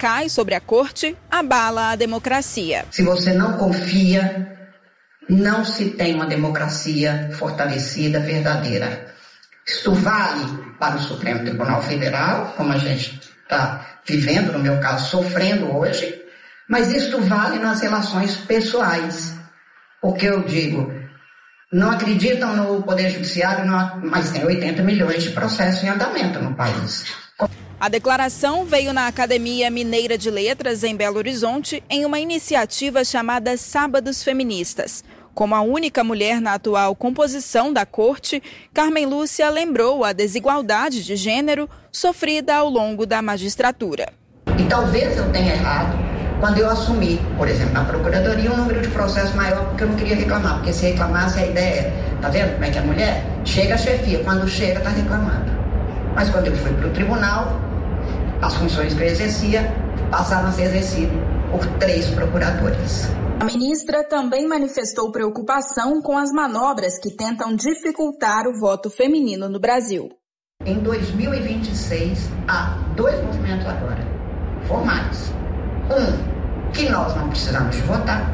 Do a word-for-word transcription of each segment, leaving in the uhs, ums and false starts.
recai sobre a corte abala a democracia. Se você não confia, não se tem uma democracia fortalecida, verdadeira. Isto vale para o Supremo Tribunal Federal, como a gente está vivendo, no meu caso, sofrendo hoje, mas isto vale nas relações pessoais. Porque eu digo, não acreditam no Poder Judiciário, não, mas tem oitenta milhões de processos em andamento no país. A declaração veio na Academia Mineira de Letras, em Belo Horizonte, em uma iniciativa chamada Sábados Feministas. Como a única mulher na atual composição da corte, Carmen Lúcia lembrou a desigualdade de gênero sofrida ao longo da magistratura. E talvez eu tenha errado quando eu assumi, por exemplo, na Procuradoria, um número de processos maior porque eu não queria reclamar. Porque se reclamasse a ideia, tá vendo como é que a mulher chega a chefia, quando chega está reclamando. Mas quando eu fui para o tribunal, as funções que eu exercia passaram a ser exercidas por três procuradores. A ministra também manifestou preocupação com as manobras que tentam dificultar o voto feminino no Brasil. Em dois mil e vinte e seis, há dois movimentos agora, formais. Um, que nós não precisamos de votar.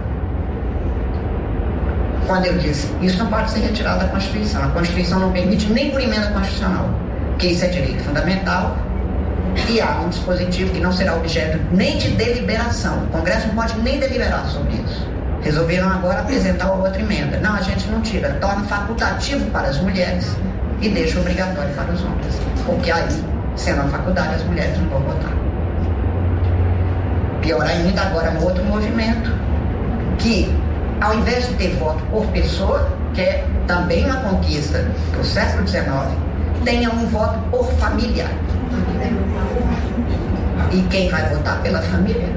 Quando eu disse, isso não pode ser retirado da Constituição. A Constituição não permite nem por emenda constitucional, que isso é direito fundamental. E há um dispositivo que não será objeto nem de deliberação. O Congresso não pode nem deliberar sobre isso. Resolveram agora apresentar outra emenda. Não, a gente não tira, torna facultativo para as mulheres e deixa obrigatório para os homens. Porque aí, sendo a faculdade, as mulheres não vão votar. Pior ainda, agora um outro movimento, que ao invés de ter voto por pessoa, que é também uma conquista do século dezenove, tenha um voto por família. E quem vai votar pela família?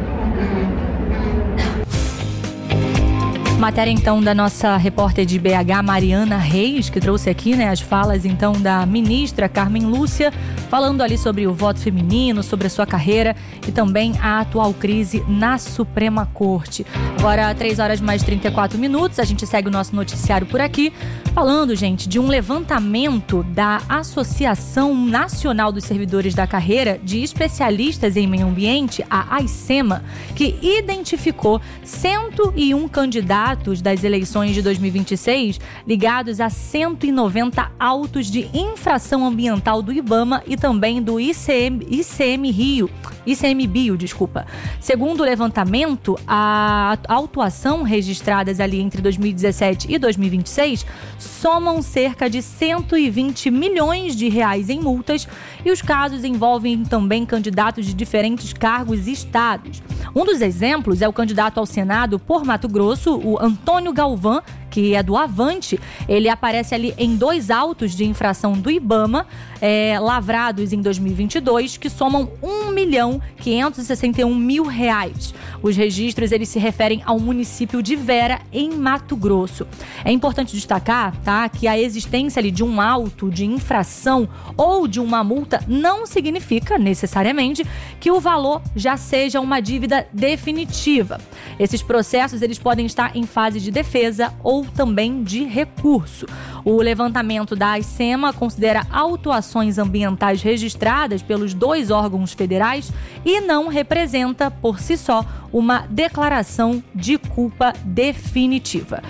Matéria então da nossa repórter de B H, Mariana Reis, que trouxe aqui, né, as falas então da ministra Carmen Lúcia, falando ali sobre o voto feminino, sobre a sua carreira e também a atual crise na Suprema Corte. Agora, três horas mais trinta e quatro minutos, a gente segue o nosso noticiário por aqui, falando, gente, de um levantamento da Associação Nacional dos Servidores da Carreira de Especialistas em Meio Ambiente, a AICEMA, que identificou cento e um candidatos das eleições de dois mil e vinte e seis ligados a cento e noventa autos de infração ambiental do IBAMA e também do I C M, I C M Rio, I C M Bio, desculpa. Segundo o levantamento, a autuação registradas ali entre dois mil e dezessete e dois mil e vinte e seis somam cerca de cento e vinte milhões de reais em multas e os casos envolvem também candidatos de diferentes cargos e estados. Um dos exemplos é o candidato ao Senado por Mato Grosso, o Antônio Galvão, que é do Avante. Ele aparece ali em dois autos de infração do IBAMA, é, lavrados em dois mil e vinte e dois, que somam um milhão quinhentos e sessenta e um mil reais. Os registros, eles se referem ao município de Vera, em Mato Grosso. É importante destacar, tá, que a existência ali de um auto de infração ou de uma multa não significa, necessariamente, que o valor já seja uma dívida definitiva. Esses processos, eles podem estar em fase de defesa ou também de recurso. O levantamento da AICEMA considera autuações ambientais registradas pelos dois órgãos federais e não representa, por si só, uma declaração de culpa definitiva.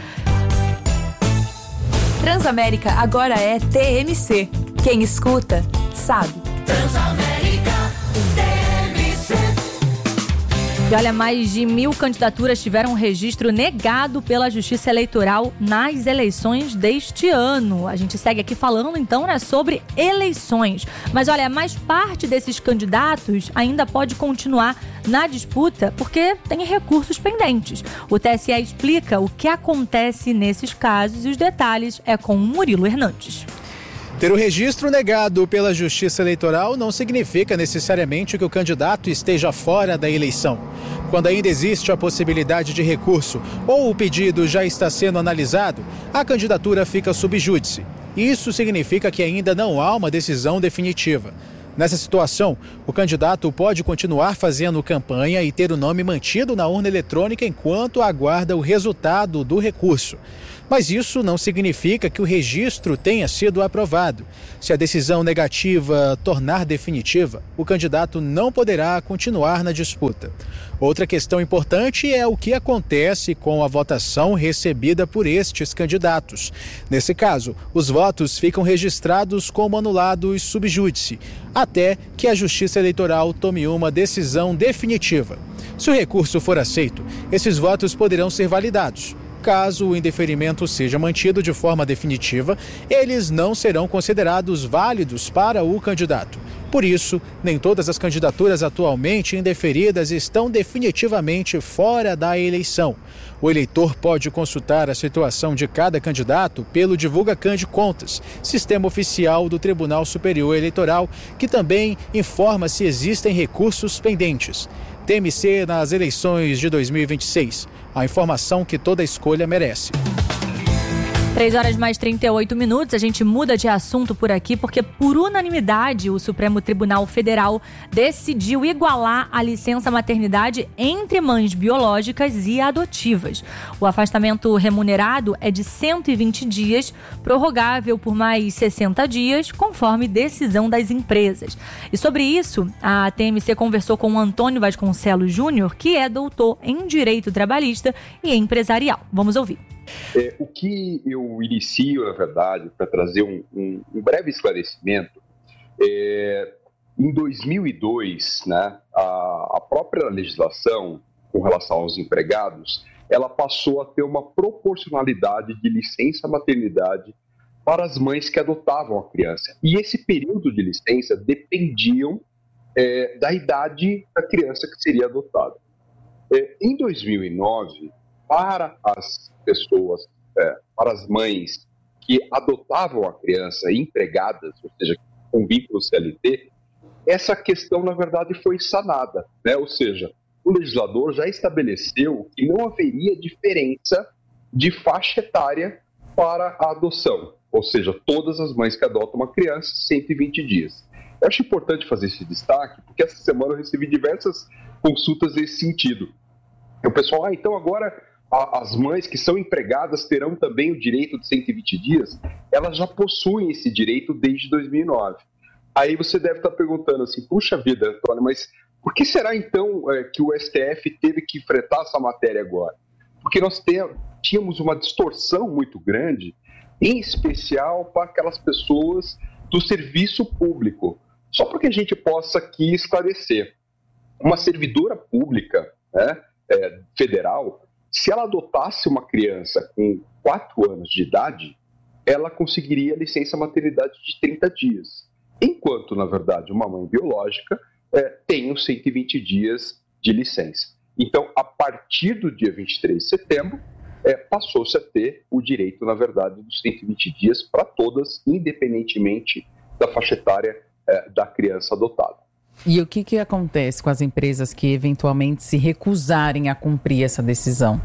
Transamérica agora é T M C. Quem escuta, sabe. Transamérica, T M C. E olha, mais de mil candidaturas tiveram registro negado pela Justiça Eleitoral nas eleições deste ano. A gente segue aqui falando, então, né, sobre eleições. Mas olha, mais parte desses candidatos ainda pode continuar na disputa porque tem recursos pendentes. O T S E explica o que acontece nesses casos e os detalhes é com o Murilo Hernandes. Ter o registro negado pela Justiça Eleitoral não significa necessariamente que o candidato esteja fora da eleição. Quando ainda existe a possibilidade de recurso ou o pedido já está sendo analisado, a candidatura fica sub júdice. Isso significa que ainda não há uma decisão definitiva. Nessa situação, o candidato pode continuar fazendo campanha e ter o nome mantido na urna eletrônica enquanto aguarda o resultado do recurso. Mas isso não significa que o registro tenha sido aprovado. Se a decisão negativa tornar definitiva, o candidato não poderá continuar na disputa. Outra questão importante é o que acontece com a votação recebida por estes candidatos. Nesse caso, os votos ficam registrados como anulados sub júdice, até que a Justiça Eleitoral tome uma decisão definitiva. Se o recurso for aceito, esses votos poderão ser validados. Caso o indeferimento seja mantido de forma definitiva, eles não serão considerados válidos para o candidato. Por isso, nem todas as candidaturas atualmente indeferidas estão definitivamente fora da eleição. O eleitor pode consultar a situação de cada candidato pelo DivulgaCan de Contas, sistema oficial do Tribunal Superior Eleitoral, que também informa se existem recursos pendentes. T M C nas eleições de dois mil e vinte e seis. A informação que toda escolha merece. três horas mais trinta e oito minutos, a gente muda de assunto por aqui porque por unanimidade o Supremo Tribunal Federal decidiu igualar a licença maternidade entre mães biológicas e adotivas. O afastamento remunerado é de cento e vinte dias, prorrogável por mais sessenta dias, conforme decisão das empresas. E sobre isso, a T M C conversou com o Antônio Vasconcelos Júnior, que é doutor em Direito Trabalhista e Empresarial. Vamos ouvir. É, o que eu inicio, na verdade, para trazer um, um, um breve esclarecimento, é, em dois mil e dois, né, a, a própria legislação com relação aos empregados, ela passou a ter uma proporcionalidade de licença maternidade para as mães que adotavam a criança. E esse período de licença dependiam é, da idade da criança que seria adotada. É, em dois mil e nove, para as pessoas, é, para as mães que adotavam a criança empregadas, ou seja, com vínculo C L T, essa questão, na verdade, foi sanada, né? Ou seja, o legislador já estabeleceu que não haveria diferença de faixa etária para a adoção, ou seja, todas as mães que adotam uma criança, cento e vinte dias. Eu acho importante fazer esse destaque, porque essa semana eu recebi diversas consultas nesse sentido. O pessoal, ah, então agora as mães que são empregadas terão também o direito de cento e vinte dias? Elas já possuem esse direito desde dois mil e nove. Aí você deve estar perguntando assim, puxa vida, Antônio, mas por que será então é, que o S T F teve que enfrentar essa matéria agora? Porque nós tínhamos uma distorção muito grande, em especial para aquelas pessoas do serviço público. Só para que a gente possa aqui esclarecer. Uma servidora pública, né, é, federal, se ela adotasse uma criança com quatro anos de idade, ela conseguiria licença maternidade de trinta dias. Enquanto, na verdade, uma mãe biológica é, tem os cento e vinte dias de licença. Então, a partir do dia vinte e três de setembro, é, passou-se a ter o direito, na verdade, dos cento e vinte dias para todas, independentemente da faixa etária é, da criança adotada. E o que, que acontece com as empresas que eventualmente se recusarem a cumprir essa decisão?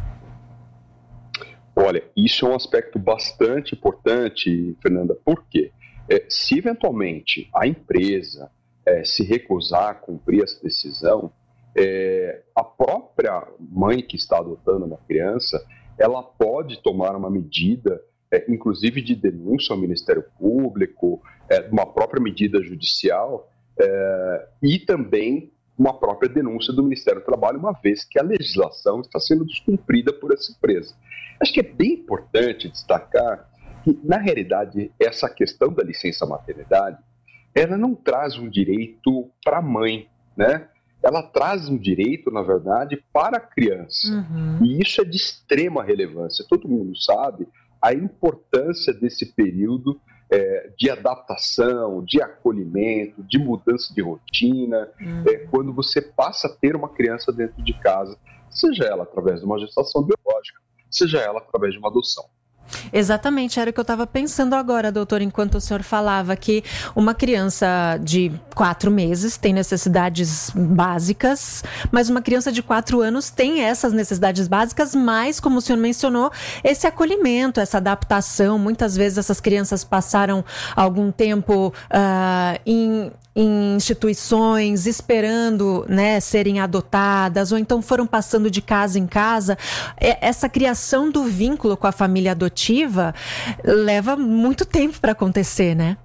Olha, isso é um aspecto bastante importante, Fernanda. Por quê? É, se eventualmente a empresa é, se recusar a cumprir essa decisão, é, a própria mãe que está adotando uma criança, ela pode tomar uma medida, é, inclusive de denúncia ao Ministério Público, é, uma própria medida judicial, É, e também uma própria denúncia do Ministério do Trabalho, uma vez que a legislação está sendo descumprida por essa empresa. Acho que é bem importante destacar que, na realidade, essa questão da licença maternidade, ela não traz um direito para a mãe, né? Ela traz um direito, na verdade, para a criança. Uhum. E isso é de extrema relevância. Todo mundo sabe a importância desse período É, de adaptação, de acolhimento, de mudança de rotina, uhum. é, quando você passa a ter uma criança dentro de casa, seja ela através de uma gestação biológica, seja ela através de uma adoção. Exatamente, era o que eu estava pensando agora, doutor, enquanto o senhor falava que uma criança de quatro meses tem necessidades básicas, mas uma criança de quatro anos tem essas necessidades básicas, mas, como o senhor mencionou, esse acolhimento, essa adaptação. Muitas vezes essas crianças passaram algum tempo uh, em... em instituições, esperando, né, serem adotadas, ou então foram passando de casa em casa. Essa criação do vínculo com a família adotiva adotiva leva muito tempo para acontecer, né?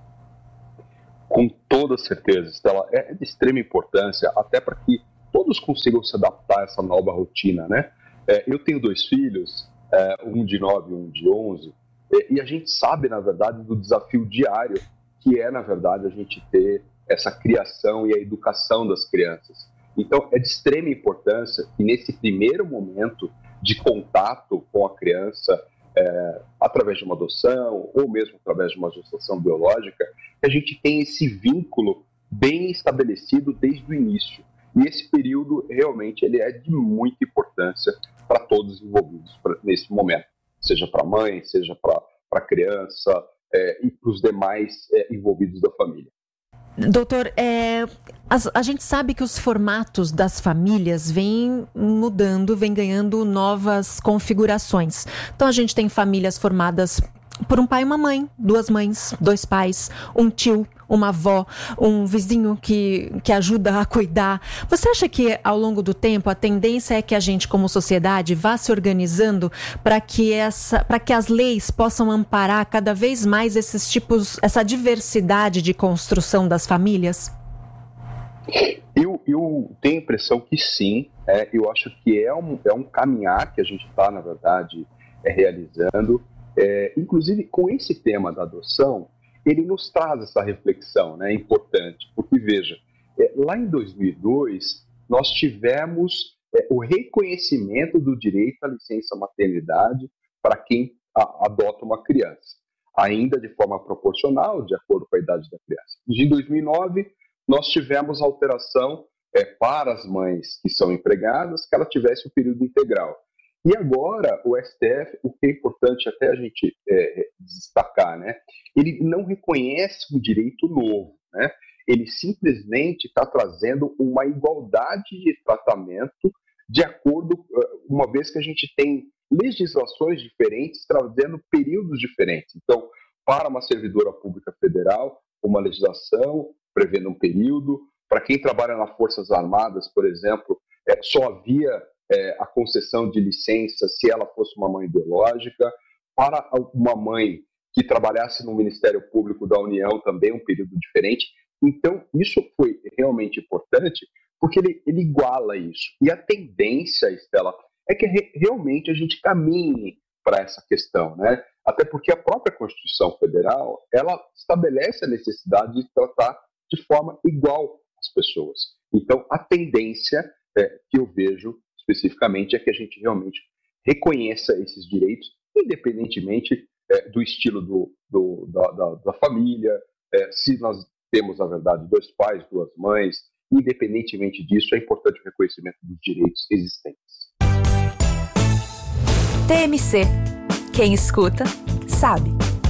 Com toda certeza, Estela, é de extrema importância, até para que todos consigam se adaptar a essa nova rotina, né? É, eu tenho dois filhos, é, um de nove e um de onze, e, e a gente sabe, na verdade, do desafio diário, que é, na verdade, a gente ter essa criação e a educação das crianças. Então, é de extrema importância que nesse primeiro momento de contato com a criança, é, através de uma adoção ou mesmo através de uma gestação biológica, que a gente tem esse vínculo bem estabelecido desde o início. E esse período, realmente, ele é de muita importância para todos os envolvidos pra, nesse momento, seja para a mãe, seja para a criança é, e para os demais é, envolvidos da família. Doutor, é, a, a gente sabe que os formatos das famílias vêm mudando, vêm ganhando novas configurações. Então, a gente tem famílias formadas por um pai e uma mãe, duas mães, dois pais, um tio, uma avó, um vizinho que, que ajuda a cuidar. Você acha que, ao longo do tempo, a tendência é que a gente, como sociedade, vá se organizando para que, essa, para que as leis possam amparar cada vez mais esses tipos, essa diversidade de construção das famílias? Eu, eu tenho a impressão que sim. É, eu acho que é um, é um caminhar que a gente está, na verdade, é, realizando. É, inclusive, com esse tema da adoção, ele nos traz essa reflexão, né, importante, porque, veja, é, lá em dois mil e dois, nós tivemos é, o reconhecimento do direito à licença maternidade para quem a, adota uma criança, ainda de forma proporcional, de acordo com a idade da criança. Em dois mil e nove, nós tivemos a alteração é, para as mães que são empregadas, que ela tivesse o período integral. E agora, o S T F, o que é importante até a gente é, destacar, né? Ele não reconhece um direito novo, né? Ele simplesmente está trazendo uma igualdade de tratamento de acordo, uma vez que a gente tem legislações diferentes trazendo períodos diferentes. Então, para uma servidora pública federal, uma legislação prevendo um período. Para quem trabalha nas Forças Armadas, por exemplo, é, só havia É, a concessão de licença se ela fosse uma mãe biológica. Para uma mãe que trabalhasse no Ministério Público da União, também um período diferente. Então, isso foi realmente importante, porque ele, ele iguala isso. E a tendência, Estela, é que re, realmente a gente caminhe para essa questão, né? Até porque a própria Constituição Federal, ela estabelece a necessidade de tratar de forma igual as pessoas. Então, a tendência é, que eu vejo especificamente, é que a gente realmente reconheça esses direitos, independentemente é, do estilo do, do, da, da, da família, é, se nós temos, na verdade, dois pais, duas mães, independentemente disso, é importante o reconhecimento dos direitos existentes. T M C. Quem escuta, sabe.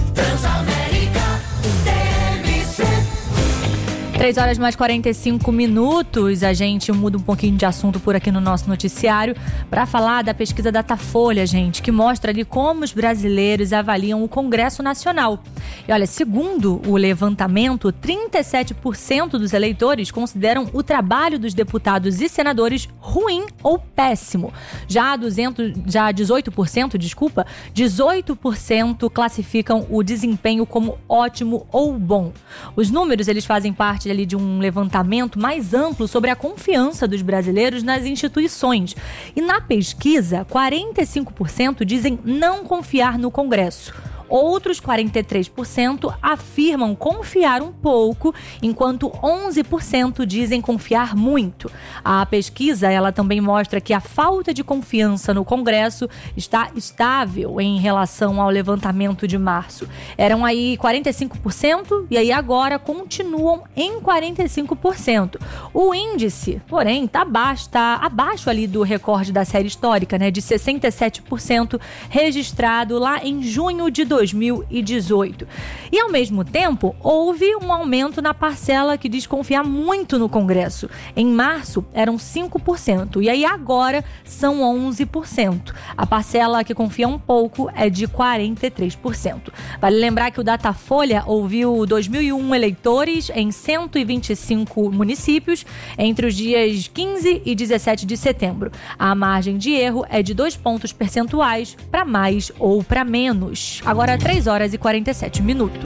três horas mais quarenta e cinco minutos, a gente muda um pouquinho de assunto por aqui no nosso noticiário para falar da pesquisa Datafolha, gente, que mostra ali como os brasileiros avaliam o Congresso Nacional. E olha, segundo o levantamento, trinta e sete por cento dos eleitores consideram o trabalho dos deputados e senadores ruim ou péssimo. Já, duzentos, já dezoito por cento, desculpa, dezoito por cento classificam o desempenho como ótimo ou bom. Os números, eles fazem parte ali de um levantamento mais amplo sobre a confiança dos brasileiros nas instituições. E na pesquisa, quarenta e cinco por cento dizem não confiar no Congresso. Outros quarenta e três por cento afirmam confiar um pouco, enquanto onze por cento dizem confiar muito. A pesquisa, ela também mostra que a falta de confiança no Congresso está estável em relação ao levantamento de março. Eram aí quarenta e cinco por cento e aí agora continuam em quarenta e cinco por cento. O índice, porém, está abaixo, tá abaixo ali do recorde da série histórica, né, de sessenta e sete por cento registrado lá em junho de dois dois mil e dezoito. E, ao mesmo tempo, houve um aumento na parcela que diz confiar muito no Congresso. Em março, eram cinco por cento, e aí agora são onze por cento. A parcela que confia um pouco é de quarenta e três por cento. Vale lembrar que o Datafolha ouviu dois mil e um eleitores em cento e vinte e cinco municípios entre os dias quinze e dezessete de setembro. A margem de erro é de dois pontos percentuais para mais ou para menos. Agora, três horas e quarenta e sete minutos.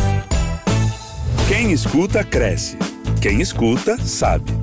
Quem escuta, cresce. Quem escuta, sabe.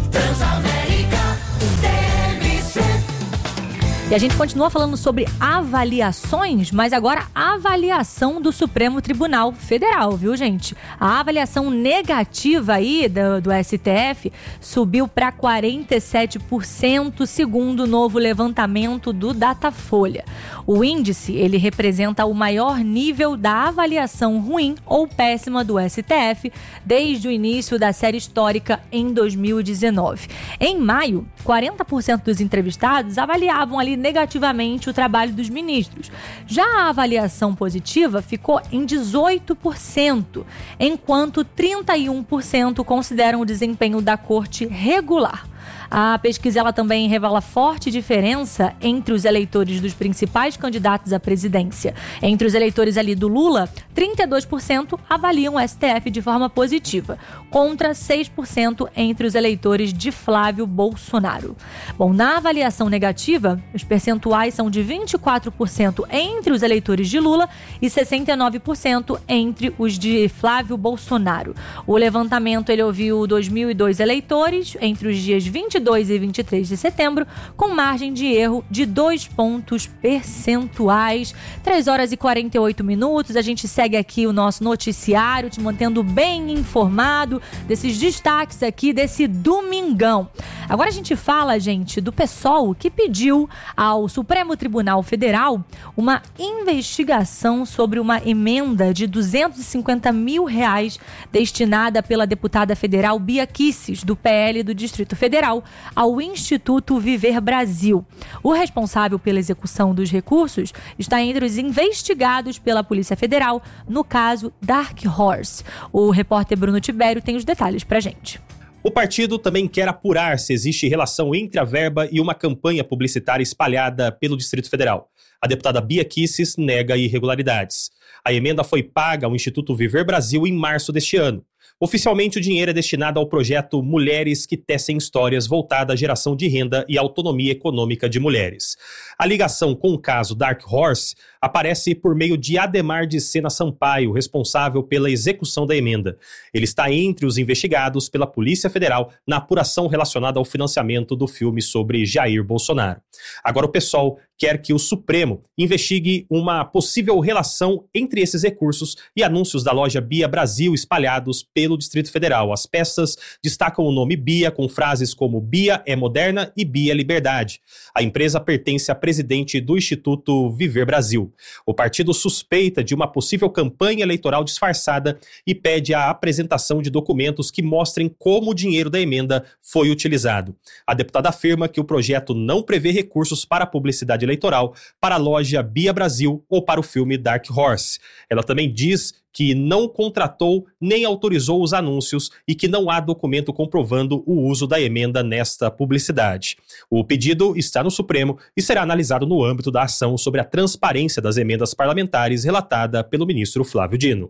E a gente continua falando sobre avaliações, mas agora a avaliação do Supremo Tribunal Federal, viu, gente? A avaliação negativa aí do, do S T F subiu para quarenta e sete por cento, segundo o novo levantamento do Datafolha. O índice, ele representa o maior nível da avaliação ruim ou péssima do S T F desde o início da série histórica em dois mil e dezenove. Em maio, quarenta por cento dos entrevistados avaliavam ali negativamente o trabalho dos ministros. Já a avaliação positiva ficou em dezoito por cento, enquanto trinta e um por cento consideram o desempenho da corte regular. A pesquisa ela também revela forte diferença entre os eleitores dos principais candidatos à presidência. Entre os eleitores ali do Lula, trinta e dois por cento avaliam o S T F de forma positiva, contra seis por cento entre os eleitores de Flávio Bolsonaro. Bom, na avaliação negativa, os percentuais são de vinte e quatro por cento entre os eleitores de Lula e sessenta e nove por cento entre os de Flávio Bolsonaro. O levantamento ele ouviu dois mil e dois eleitores entre os dias vinte e dois e vinte e três de setembro, com margem de erro de dois pontos percentuais. três horas e quarenta e oito minutos. A gente segue aqui o nosso noticiário, te mantendo bem informado desses destaques aqui desse domingão. Agora a gente fala, gente, do PSOL, que pediu ao Supremo Tribunal Federal uma investigação sobre uma emenda de duzentos e cinquenta mil reais destinada pela deputada federal Bia Kicis, do P L do Distrito Federal, ao Instituto Viver Brasil. O responsável pela execução dos recursos está entre os investigados pela Polícia Federal no caso Dark Horse. O repórter Bruno Tibério tem os detalhes pra gente. O partido também quer apurar se existe relação entre a verba e uma campanha publicitária espalhada pelo Distrito Federal. A deputada Bia Kicis nega irregularidades. A emenda foi paga ao Instituto Viver Brasil em março deste ano. Oficialmente, o dinheiro é destinado ao projeto Mulheres que Tecem Histórias, voltada à geração de renda e autonomia econômica de mulheres. A ligação com o caso Dark Horse aparece por meio de Ademar de Sena Sampaio, responsável pela execução da emenda. Ele está entre os investigados pela Polícia Federal na apuração relacionada ao financiamento do filme sobre Jair Bolsonaro. Agora o PSOL quer que o Supremo investigue uma possível relação entre esses recursos e anúncios da loja Bia Brasil espalhados pelo Distrito Federal. As peças destacam o nome Bia com frases como Bia é moderna e Bia é liberdade. A empresa pertence à presidente do Instituto Viver Brasil. O partido suspeita de uma possível campanha eleitoral disfarçada e pede a apresentação de documentos que mostrem como o dinheiro da emenda foi utilizado. A deputada afirma que o projeto não prevê recursos para a publicidade eleitoral, para a loja Bia Brasil ou para o filme Dark Horse. Ela também diz que não contratou nem autorizou os anúncios e que não há documento comprovando o uso da emenda nesta publicidade. O pedido está no Supremo e será analisado no âmbito da ação sobre a transparência das emendas parlamentares relatada pelo ministro Flávio Dino.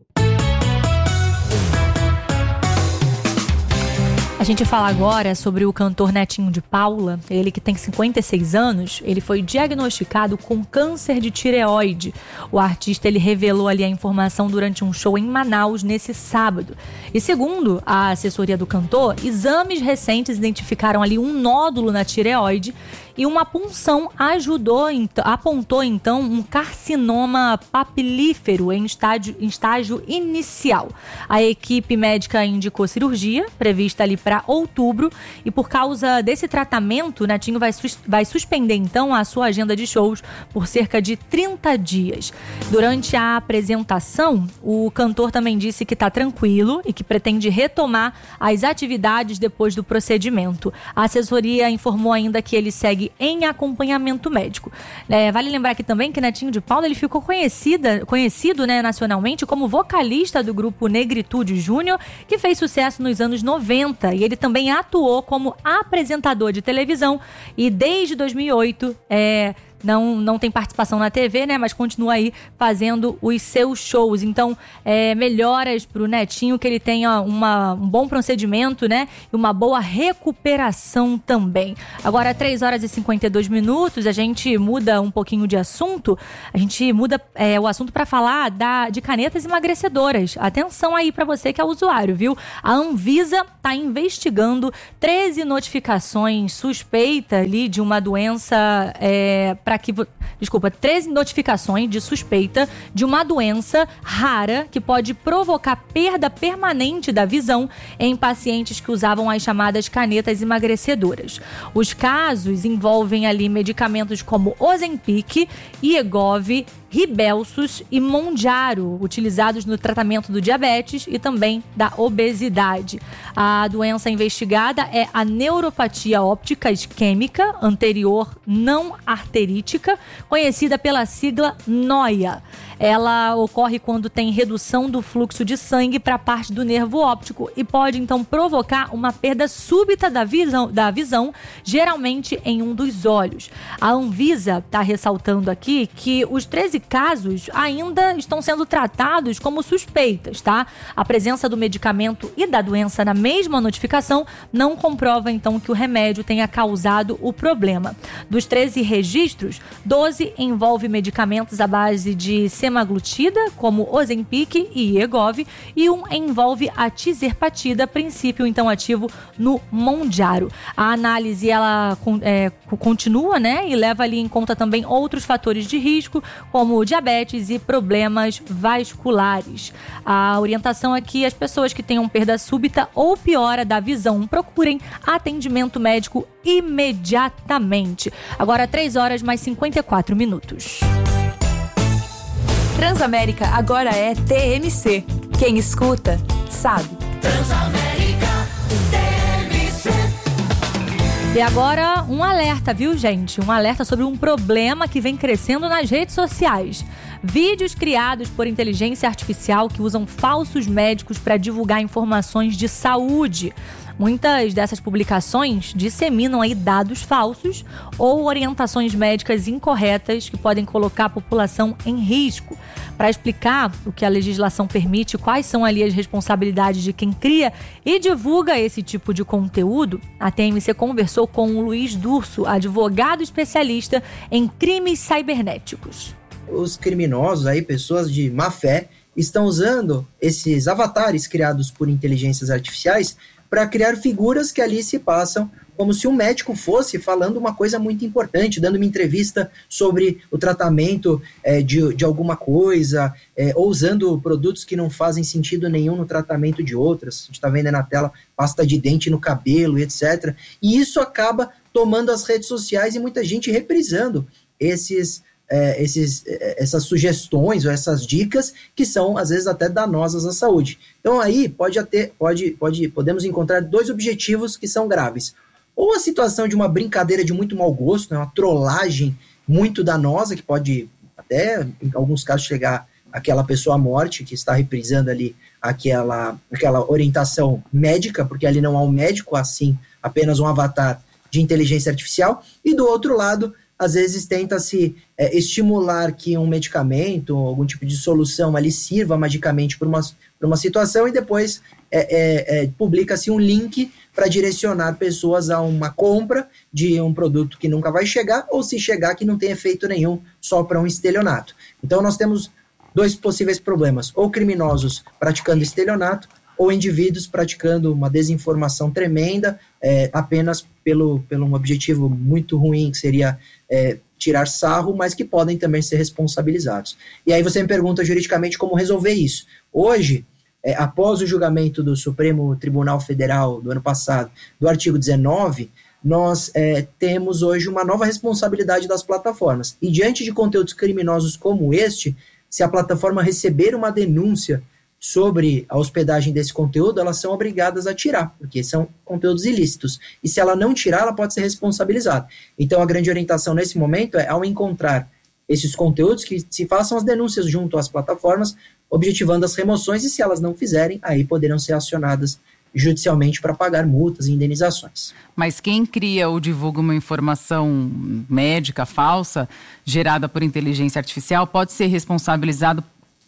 A gente fala agora sobre o cantor Netinho de Paula, ele que tem cinquenta e seis anos, ele foi diagnosticado com câncer de tireoide. O artista ele revelou ali a informação durante um show em Manaus nesse sábado. E segundo a assessoria do cantor, exames recentes identificaram ali um nódulo na tireoide e uma punção ajudou, apontou então um carcinoma papilífero em estágio, em estágio inicial. A equipe médica indicou cirurgia, prevista ali para outubro, e por causa desse tratamento, o Netinho vai, sus- vai suspender então a sua agenda de shows por cerca de trinta dias. Durante a apresentação, o cantor também disse que está tranquilo e que pretende retomar as atividades depois do procedimento. A assessoria informou ainda que ele segue segue em acompanhamento médico. É, vale lembrar aqui também que Netinho de Paula ele ficou conhecida, conhecido né, nacionalmente como vocalista do grupo Negritude Júnior, que fez sucesso nos anos noventa, e ele também atuou como apresentador de televisão e desde dois mil e oito é, não, não tem participação na T V, né? Mas continua aí fazendo os seus shows. Então, é, melhoras pro Netinho, que ele tenha uma, um bom procedimento, né? E uma boa recuperação também. Agora, três horas e cinquenta e dois minutos, a gente muda um pouquinho de assunto. A gente muda é, o assunto para falar da, de canetas emagrecedoras. Atenção aí para você que é usuário, viu? A Anvisa tá investigando treze notificações suspeitas ali de uma doença... É, para que, desculpa, treze notificações de suspeita de uma doença rara que pode provocar perda permanente da visão em pacientes que usavam as chamadas canetas emagrecedoras. Os casos envolvem ali medicamentos como Ozempic, Wegovy, Rybelsus e Mounjaro, utilizados no tratamento do diabetes e também da obesidade. A doença investigada é a neuropatia óptica isquêmica anterior não arterítica, conhecida pela sigla NOIA. Ela ocorre quando tem redução do fluxo de sangue para a parte do nervo óptico e pode então provocar uma perda súbita da visão, da visão, geralmente em um dos olhos. A Anvisa está ressaltando aqui que os treze casos ainda estão sendo tratados como suspeitas, tá? A presença do medicamento e da doença na mesma notificação não comprova então que o remédio tenha causado o problema. Dos treze registros, doze envolve medicamentos à base de semaglutida, como Ozempic e Wegovy, e um envolve a tizerpatida, princípio então ativo no Mounjaro. A análise ela é, continua, né, e leva ali em conta também outros fatores de risco, como diabetes e problemas vasculares. A orientação é que as pessoas que tenham perda súbita ou piora da visão procurem atendimento médico imediatamente. Agora, três horas mais cinquenta e quatro minutos. Transamérica agora é T M C. Quem escuta, sabe. Transamérica T M C. E agora um alerta, viu, gente? Um alerta sobre um problema que vem crescendo nas redes sociais. Vídeos criados por inteligência artificial que usam falsos médicos para divulgar informações de saúde. Muitas dessas publicações disseminam aí dados falsos ou orientações médicas incorretas que podem colocar a população em risco. Para explicar o que a legislação permite, quais são ali as responsabilidades de quem cria e divulga esse tipo de conteúdo, a T M C conversou com o Luiz Durso, advogado especialista em crimes cibernéticos. Os criminosos, aí, pessoas de má fé, estão usando esses avatares criados por inteligências artificiais para criar figuras que ali se passam como se um médico fosse falando uma coisa muito importante, dando uma entrevista sobre o tratamento é, de, de alguma coisa, é, ou usando produtos que não fazem sentido nenhum no tratamento de outras. A gente está vendo aí na tela pasta de dente no cabelo, etcétera. E isso acaba tomando as redes sociais e muita gente reprisando esses... É, esses, essas sugestões ou essas dicas que são, às vezes, até danosas à saúde. Então, aí, pode até, pode, pode, podemos encontrar dois objetivos que são graves. Ou a situação de uma brincadeira de muito mau gosto, né, uma trollagem muito danosa, que pode até, em alguns casos, chegar àquela pessoa à morte, que está reprisando ali aquela, aquela orientação médica, porque ali não há um médico, assim, apenas um avatar de inteligência artificial. E, do outro lado, às vezes tenta-se é, estimular que um medicamento, algum tipo de solução ali sirva magicamente para uma, para uma situação e depois é, é, é, publica-se um link para direcionar pessoas a uma compra de um produto que nunca vai chegar ou se chegar que não tem efeito nenhum, só para um estelionato. Então nós temos dois possíveis problemas, ou criminosos praticando estelionato ou indivíduos praticando uma desinformação tremenda é, apenas pelo, pelo um objetivo muito ruim, que seria é, tirar sarro, mas que podem também ser responsabilizados. E aí você me pergunta juridicamente como resolver isso. Hoje, é, após o julgamento do Supremo Tribunal Federal do ano passado, do artigo dezenove, nós é, temos hoje uma nova responsabilidade das plataformas. E diante de conteúdos criminosos como este, se a plataforma receber uma denúncia sobre a hospedagem desse conteúdo, elas são obrigadas a tirar, porque são conteúdos ilícitos. E se ela não tirar, ela pode ser responsabilizada. Então, a grande orientação nesse momento é, ao encontrar esses conteúdos, que se façam as denúncias junto às plataformas, objetivando as remoções, e se elas não fizerem, aí poderão ser acionadas judicialmente para pagar multas e indenizações. Mas quem cria ou divulga uma informação médica falsa, gerada por inteligência artificial, pode ser responsabilizado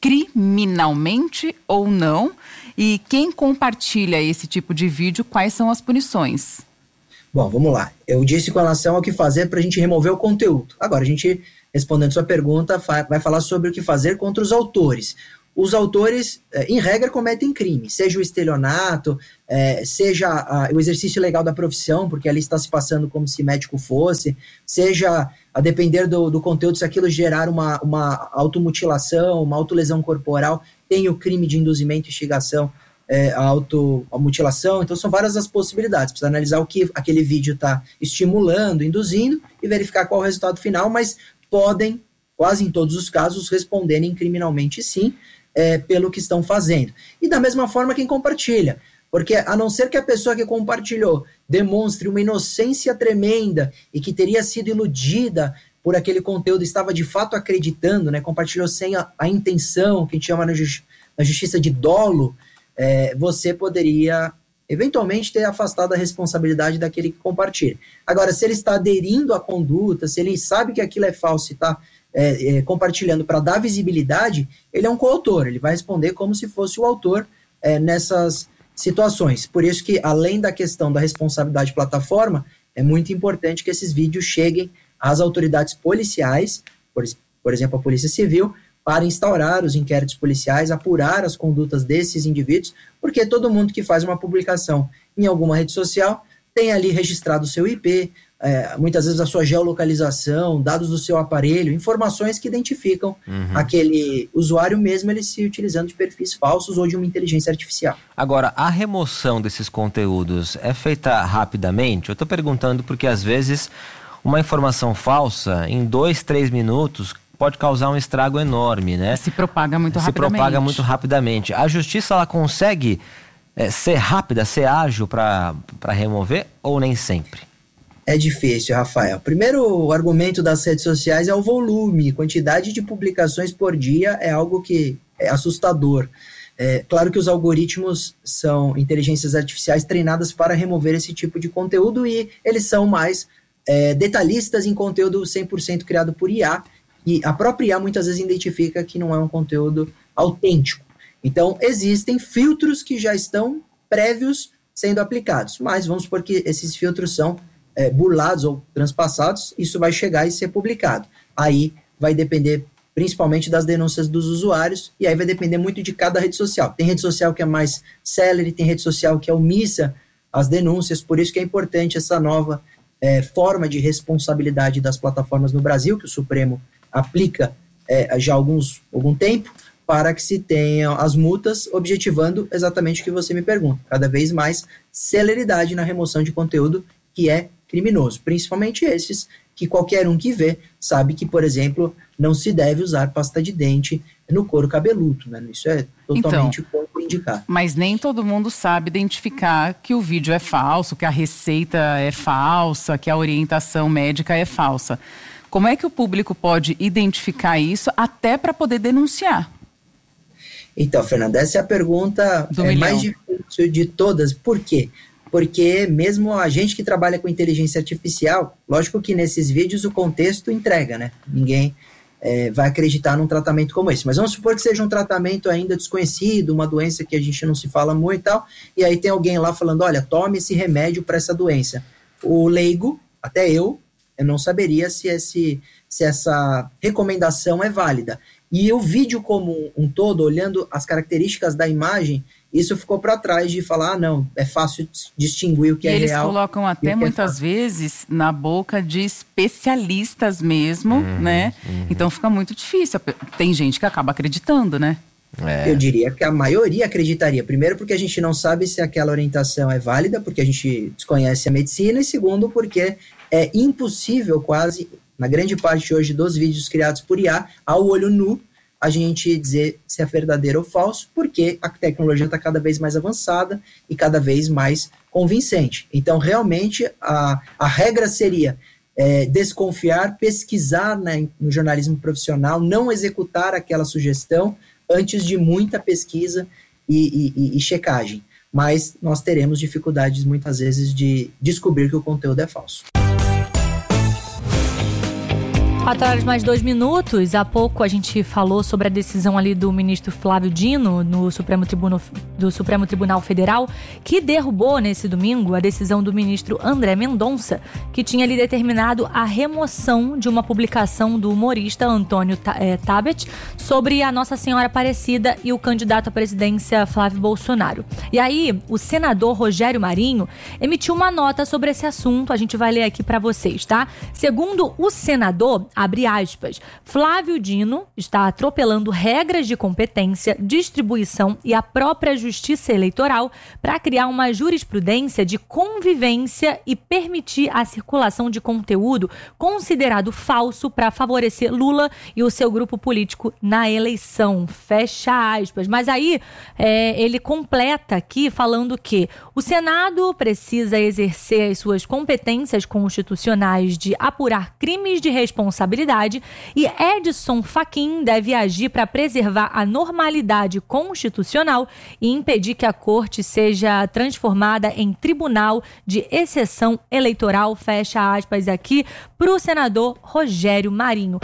criminalmente ou não? E quem compartilha esse tipo de vídeo, quais são as punições? Bom, vamos lá. Eu disse com relação ao que fazer para a gente remover o conteúdo. Agora, a gente, respondendo sua pergunta, vai falar sobre o que fazer contra os autores. Os autores, em regra, cometem crime, seja o estelionato, é, seja a, o exercício ilegal da profissão, porque ali está se passando como se médico fosse, seja, a depender do, do conteúdo, se aquilo gerar uma, uma automutilação, uma autolesão corporal, tem o crime de induzimento e instigação é, à automutilação. Então, são várias as possibilidades. Precisa analisar o que aquele vídeo está estimulando, induzindo, e verificar qual é o resultado final, mas podem, quase em todos os casos, responderem criminalmente sim, É, pelo que estão fazendo. E da mesma forma quem compartilha, porque a não ser que a pessoa que compartilhou demonstre uma inocência tremenda e que teria sido iludida por aquele conteúdo, estava de fato acreditando, né, compartilhou sem a, a intenção, que a gente chama na, justi- na justiça de dolo, é, você poderia eventualmente ter afastado a responsabilidade daquele que compartilha. Agora, se ele está aderindo à conduta, se ele sabe que aquilo é falso e está É, é, compartilhando para dar visibilidade, ele é um coautor, ele vai responder como se fosse o autor é, nessas situações. Por isso que, além da questão da responsabilidade plataforma, é muito importante que esses vídeos cheguem às autoridades policiais, por, por exemplo, a Polícia Civil, para instaurar os inquéritos policiais, apurar as condutas desses indivíduos, porque todo mundo que faz uma publicação em alguma rede social tem ali registrado o seu I P, É, muitas vezes a sua geolocalização, dados do seu aparelho, informações que identificam uhum. aquele usuário mesmo ele se utilizando de perfis falsos ou de uma inteligência artificial. Agora, a remoção desses conteúdos é feita rapidamente? Eu estou perguntando porque às vezes uma informação falsa em dois, três minutos pode causar um estrago enorme, né? Se propaga muito se rapidamente. Se propaga muito rapidamente. A justiça, ela consegue é, ser rápida, ser ágil para para remover ou nem sempre? É difícil, Rafael. Primeiro, o argumento das redes sociais é o volume. Quantidade de publicações por dia é algo que é assustador. É, claro que os algoritmos são inteligências artificiais treinadas para remover esse tipo de conteúdo e eles são mais é, detalhistas em conteúdo cem por cento criado por I A, e a própria I A muitas vezes identifica que não é um conteúdo autêntico. Então, existem filtros que já estão prévios sendo aplicados, mas vamos supor que esses filtros são É, burlados ou transpassados, isso vai chegar e ser publicado. Aí vai depender principalmente das denúncias dos usuários, e aí vai depender muito de cada rede social. Tem rede social que é mais célere, tem rede social que é omissa às denúncias, por isso que é importante essa nova é, forma de responsabilidade das plataformas no Brasil, que o Supremo aplica é, já há alguns, algum tempo, para que se tenham as multas, objetivando exatamente o que você me pergunta, cada vez mais celeridade na remoção de conteúdo que é criminoso, principalmente esses que qualquer um que vê sabe que, por exemplo, não se deve usar pasta de dente no couro cabeludo, né? Isso é totalmente então, contraindicado. Mas nem todo mundo sabe identificar que o vídeo é falso, que a receita é falsa, que a orientação médica é falsa. Como é que o público pode identificar isso até para poder denunciar? Então, Fernanda, essa é a pergunta é, mais difícil de todas. Por quê? Porque mesmo a gente que trabalha com inteligência artificial, lógico que nesses vídeos o contexto entrega, né? Ninguém é, vai acreditar num tratamento como esse. Mas vamos supor que seja um tratamento ainda desconhecido, uma doença que a gente não se fala muito e tal, e aí tem alguém lá falando, olha, tome esse remédio para essa doença. O leigo, até eu, eu não saberia se, esse, se essa recomendação é válida. E o vídeo como um todo, olhando as características da imagem, isso ficou para trás de falar, ah, não, é fácil distinguir o que e é eles real. Eles colocam até muitas é vezes na boca de especialistas mesmo, uhum, né? Uhum. Então fica muito difícil. Tem gente que acaba acreditando, né? É. Eu diria que a maioria acreditaria. Primeiro porque a gente não sabe se aquela orientação é válida, porque a gente desconhece a medicina, e segundo porque é impossível quase, na grande parte hoje dos vídeos criados por I A, ao olho nu, a gente dizer se é verdadeiro ou falso, porque a tecnologia está cada vez mais avançada e cada vez mais convincente. Então, realmente, a, a regra seria é, desconfiar, pesquisar, né, no jornalismo profissional, não executar aquela sugestão antes de muita pesquisa e, e, e checagem. Mas nós teremos dificuldades, muitas vezes, de descobrir que o conteúdo é falso. quatro horas mais dois minutos. Há pouco a gente falou sobre a decisão ali do ministro Flávio Dino no Supremo Tribunal, do Supremo Tribunal Federal, que derrubou nesse domingo a decisão do ministro André Mendonça, que tinha ali determinado a remoção de uma publicação do humorista Antônio Tabet sobre a Nossa Senhora Aparecida e o candidato à presidência Flávio Bolsonaro. E aí, o senador Rogério Marinho emitiu uma nota sobre esse assunto. A gente vai ler aqui para vocês, tá? Segundo o senador, abre aspas, Flávio Dino está atropelando regras de competência, distribuição e a própria justiça eleitoral para criar uma jurisprudência de convivência e permitir a circulação de conteúdo considerado falso para favorecer Lula e o seu grupo político na eleição. Fecha aspas. Mas aí é, ele completa aqui falando que o Senado precisa exercer as suas competências constitucionais de apurar crimes de responsabilidade e Edson Fachin deve agir para preservar a normalidade constitucional e impedir que a corte seja transformada em tribunal de exceção eleitoral. Fecha aspas aqui para o senador Rogério Marinho.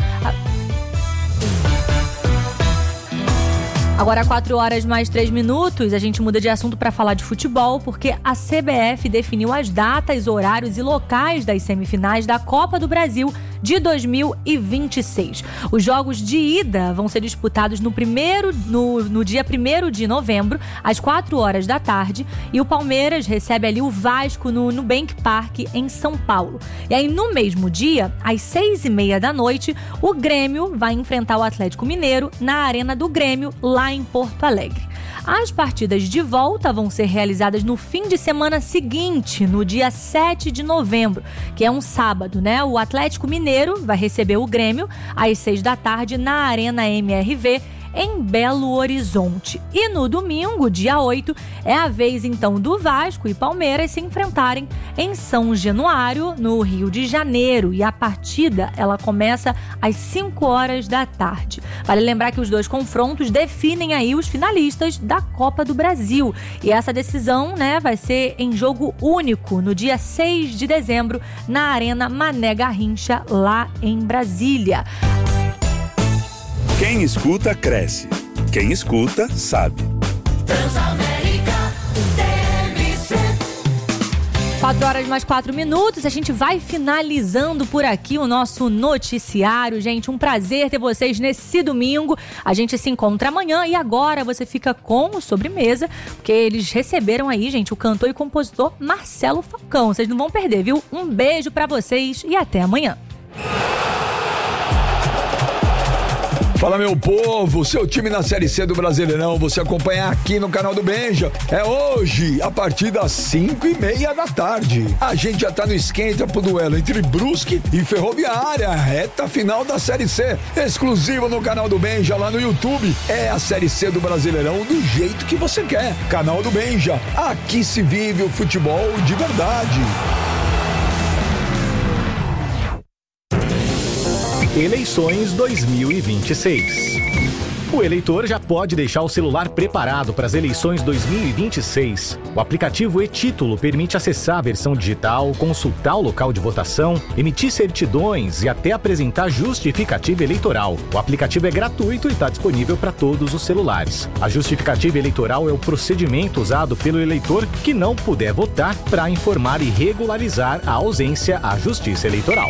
Agora, quatro horas mais três minutos, a gente muda de assunto para falar de futebol, porque a C B F definiu as datas, horários e locais das semifinais da Copa do Brasil de dois mil e vinte e seis. Os jogos de ida vão ser disputados no, primeiro, no, no dia primeiro de novembro, às quatro horas da tarde, e o Palmeiras recebe ali o Vasco no Nubank Park, em São Paulo. E aí, no mesmo dia, às seis e meia da noite, o Grêmio vai enfrentar o Atlético Mineiro na Arena do Grêmio, lá em Porto Alegre. As partidas de volta vão ser realizadas no fim de semana seguinte, no dia sete de novembro, que é um sábado, né? O Atlético Mineiro vai receber o Grêmio às seis da tarde na Arena M R V, em Belo Horizonte. E no domingo, dia oito, é a vez então do Vasco e Palmeiras se enfrentarem em São Januário, no Rio de Janeiro. E a partida, ela começa às cinco horas da tarde. Vale lembrar que os dois confrontos definem aí os finalistas da Copa do Brasil. E essa decisão, né, vai ser em jogo único no dia seis de dezembro, na Arena Mané Garrincha, lá em Brasília. Quem escuta, cresce. Quem escuta, sabe. Transamérica T M C. quatro horas mais quatro minutos, a gente vai finalizando por aqui o nosso noticiário. Gente, um prazer ter vocês nesse domingo. A gente se encontra amanhã e agora você fica com o Sobremesa, porque eles receberam aí, gente, o cantor e compositor Marcelo Falcão. Vocês não vão perder, viu? Um beijo pra vocês e até amanhã. Fala, meu povo, seu time na Série C do Brasileirão, você acompanha aqui no canal do Benja. É hoje, a partir das cinco e meia da tarde. A gente já tá no esquenta pro duelo entre Brusque e Ferroviária, reta final da Série C, exclusivo no canal do Benja, lá no YouTube. É a Série C do Brasileirão do jeito que você quer. Canal do Benja, aqui se vive o futebol de verdade. Eleições dois mil e vinte e seis. O eleitor já pode deixar o celular preparado para as eleições dois mil e vinte e seis. O aplicativo e-Título permite acessar a versão digital, consultar o local de votação, emitir certidões e até apresentar justificativa eleitoral. O aplicativo é gratuito e está disponível para todos os celulares. A justificativa eleitoral é o procedimento usado pelo eleitor que não puder votar para informar e regularizar a ausência à Justiça Eleitoral.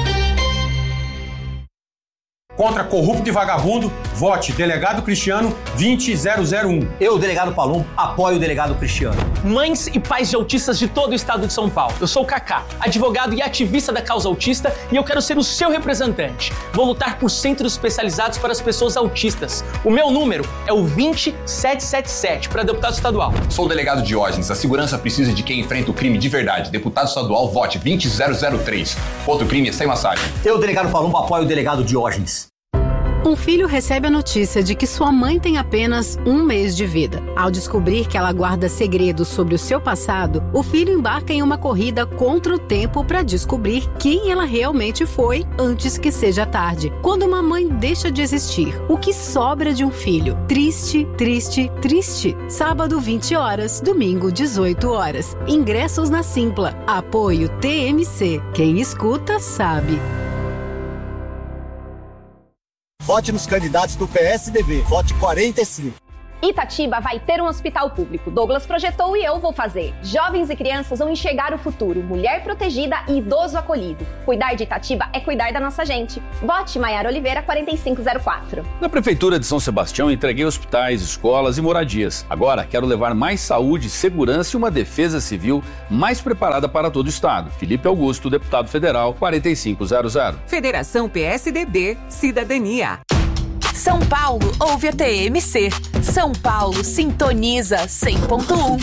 Contra corrupto e vagabundo, vote Delegado Cristiano vinte zero zero um. Eu, delegado Palumbo, apoio o delegado Cristiano. Mães e pais de autistas de todo o estado de São Paulo. Eu sou o Kaká, advogado e ativista da causa autista, e eu quero ser o seu representante. Vou lutar por centros especializados para as pessoas autistas. O meu número é o vinte sete sete sete para deputado estadual. Sou o delegado Diógenes. A segurança precisa de quem enfrenta o crime de verdade. Deputado estadual, vote vinte zero zero três. Outro crime é sem massagem. Eu, delegado Palumbo, apoio o delegado Diógenes. Um filho recebe a notícia de que sua mãe tem apenas um mês de vida. Ao descobrir que ela guarda segredos sobre o seu passado, o filho embarca em uma corrida contra o tempo para descobrir quem ela realmente foi antes que seja tarde. Quando uma mãe deixa de existir, o que sobra de um filho? Triste, triste, triste. Sábado, vinte horas, domingo, dezoito horas. Ingressos na Simpla. Apoio T M C. Quem escuta, sabe. Vote nos candidatos do P S D B. Vote quarenta e cinco. Itatiba vai ter um hospital público. Douglas projetou e eu vou fazer. Jovens e crianças vão enxergar o futuro. Mulher protegida e idoso acolhido. Cuidar de Itatiba é cuidar da nossa gente. Vote Maiara Oliveira quarenta e cinco zero quatro. Na Prefeitura de São Sebastião, entreguei hospitais, escolas e moradias. Agora, quero levar mais saúde, segurança e uma defesa civil mais preparada para todo o Estado. Felipe Augusto, deputado federal, quarenta e cinco zero zero. Federação P S D B, Cidadania. São Paulo ouve a T M C. São Paulo sintoniza cem ponto um.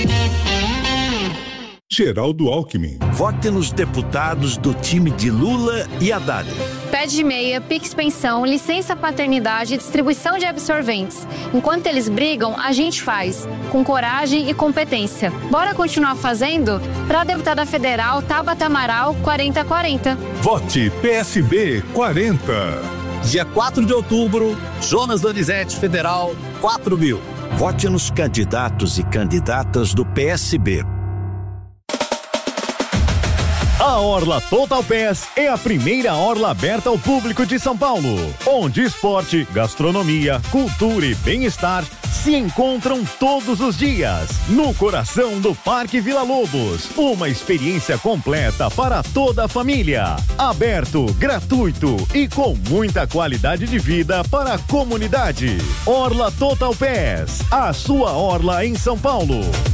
Geraldo Alckmin. Vote nos deputados do time de Lula e Haddad. Pede de meia, Pix Pensão, licença paternidade e distribuição de absorventes. Enquanto eles brigam, a gente faz, com coragem e competência. Bora continuar fazendo? Para a deputada federal Tabata Amaral, quarenta quarenta. Vote P S B quarenta. Dia quatro de outubro, Jonas Donizete, Federal, quatro mil. Vote nos candidatos e candidatas do P S B. A Orla Total Pass é a primeira orla aberta ao público de São Paulo, onde esporte, gastronomia, cultura e bem-estar se encontram todos os dias, no coração do Parque Vila Lobos. Uma experiência completa para toda a família. Aberto, gratuito e com muita qualidade de vida para a comunidade. Orla Total Pass, a sua orla em São Paulo.